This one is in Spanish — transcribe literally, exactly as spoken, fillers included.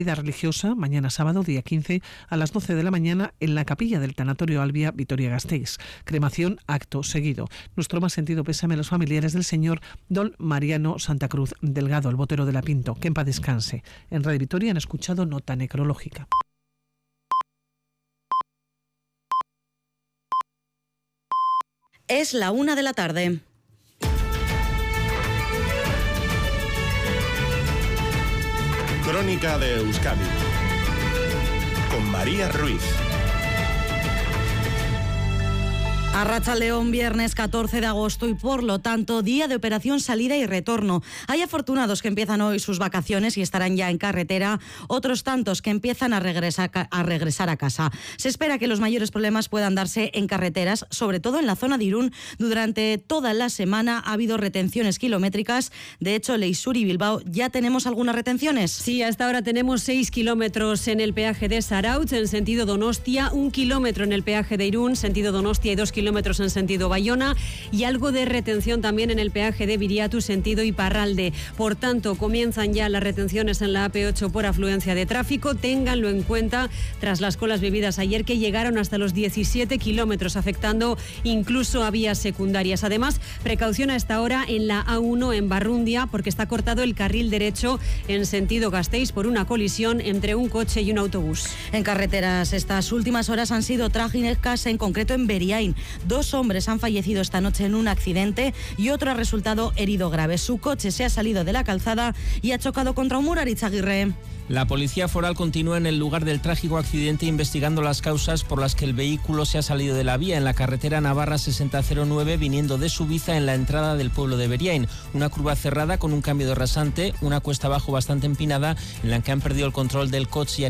Vida religiosa, mañana sábado, día quince, a las doce de la mañana, en la capilla del Tanatorio Albia, Vitoria-Gasteiz. Cremación, acto seguido. Nuestro más sentido pésame a los familiares del señor don Mariano Santa Cruz Delgado, el botero de la Pinto, que en paz descanse. En Radio Vitoria han escuchado nota necrológica. Es la una de la tarde. Crónica de Euskadi con María Ruiz. Arratsaldeon, viernes catorce de agosto y por lo tanto día de operación salida y retorno. Hay afortunados que empiezan hoy sus vacaciones y estarán ya en carretera, otros tantos que empiezan a regresar, a regresar a casa. Se espera que los mayores problemas puedan darse en carreteras, sobre todo en la zona de Irún. Durante toda la semana ha habido retenciones kilométricas. De hecho, Leisur y Bilbao ya tenemos algunas retenciones. Sí, hasta ahora tenemos seis kilómetros en el peaje de Zarautz en sentido Donostia, un kilómetro en el peaje de Irún, sentido Donostia, y dos kilómetros kilómetros en sentido Bayona, y algo de retención también en el peaje de Viriatu, sentido Iparralde. Por tanto, comienzan ya las retenciones en la A P ocho por afluencia de tráfico. Ténganlo en cuenta tras las colas vividas ayer, que llegaron hasta los diecisiete kilómetros, afectando incluso a vías secundarias. Además, precaución a esta hora en la A uno en Barrundia, porque está cortado el carril derecho en sentido Gasteiz por una colisión entre un coche y un autobús. En carreteras, estas últimas horas han sido trágicas, en concreto en Beriain. Dos hombres han fallecido esta noche en un accidente y otro ha resultado herido grave. Su coche se ha salido de la calzada y ha chocado contra un muro. Aritzaguirre. La Policía Foral continúa en el lugar del trágico accidente investigando las causas por las que el vehículo se ha salido de la vía en la carretera Navarra sesenta cero nueve, viniendo de Subiza en la entrada del pueblo de Beriain. Una curva cerrada con un cambio de rasante, una cuesta abajo bastante empinada en la que han perdido el control del coche y